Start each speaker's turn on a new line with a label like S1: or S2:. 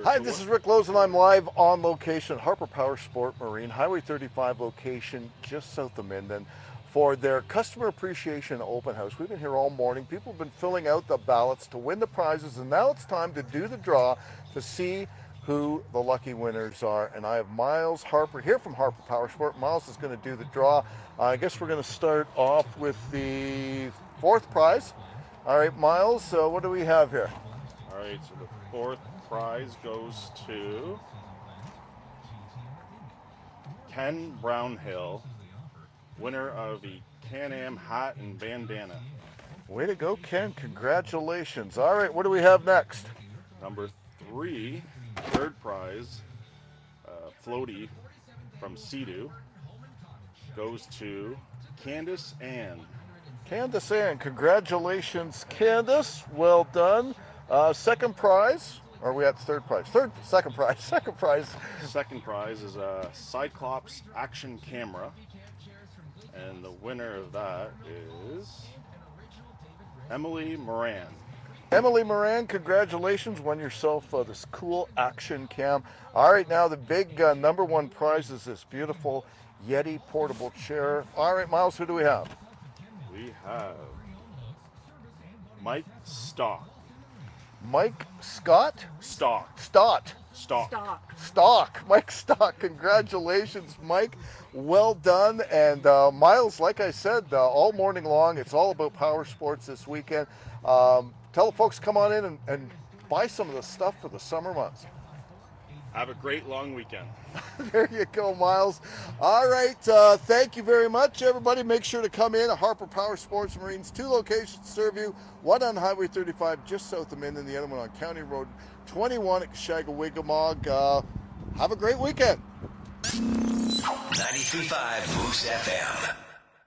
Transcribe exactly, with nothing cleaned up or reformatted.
S1: Hi, this is Rick Lowe's, and I'm live on location at Harper Power Sport Marine, Highway thirty-five location just south of Minden for their Customer Appreciation Open House. We've been here all morning. People have been filling out the ballots to win the prizes, and now it's time to do the draw to see who the lucky winners are. And I have Miles Harper here from Harper Power Sport. Miles is going to do the draw. Uh, I guess we're going to start off with the fourth prize. All right, Miles, so what do we have here?
S2: All right, so the fourth prize goes to Ken Brownhill, winner of the Can-Am hat and bandana.
S1: Way to go, Ken. Congratulations. All right, what do we have next?
S2: Number three, third prize, uh, floaty from Sea-Doo, goes to Candace Ann.
S1: Candace Ann. Congratulations, Candace. Well done. Uh, second prize, or are we at the third prize? Third, second prize, second prize.
S2: Second prize is a Cyclops action camera, and the winner of that is Emily Moran.
S1: Emily Moran, congratulations, won yourself uh, this cool action cam. All right, now the big uh, number one prize is this beautiful Yeti portable chair. All right, Miles, who do we have?
S2: We have Mike Stock.
S1: Mike Scott?
S2: Stock.
S1: Stott.
S2: Stock.
S3: Stock.
S1: Stock. Mike Stock. Congratulations, Mike. Well done. And uh, Miles, like I said, uh, all morning long, it's all about power sports this weekend. Um, tell the folks, come on in and, and buy some of the stuff for the summer months.
S2: Have a great long weekend.
S1: There you go, Miles. All right. Uh, thank you very much, everybody. Make sure to come in. Harper Power Sports Marines, two locations to serve you. One on Highway thirty-five, just south of Minden, the other one on County Road twenty-one at Kashagawigamog. Uh, have a great weekend.
S4: ninety-three point five Moose F M.